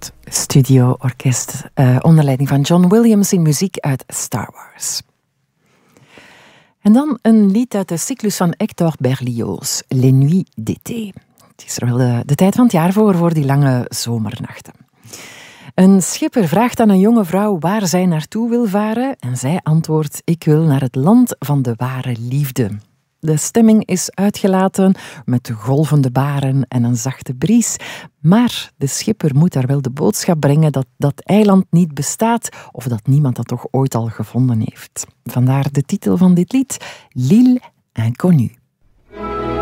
het studioorkest onder leiding van John Williams in muziek uit Star Wars. En dan een lied uit de cyclus van Hector Berlioz, Les Nuits d'été. Het is er wel de tijd van het jaar voor die lange zomernachten. Een schipper vraagt aan een jonge vrouw waar zij naartoe wil varen en zij antwoordt: ik wil naar het land van de ware liefde. De stemming is uitgelaten met golvende baren en een zachte bries, maar de schipper moet daar wel de boodschap brengen dat dat eiland niet bestaat of dat niemand dat toch ooit al gevonden heeft. Vandaar de titel van dit lied, L'île inconnue.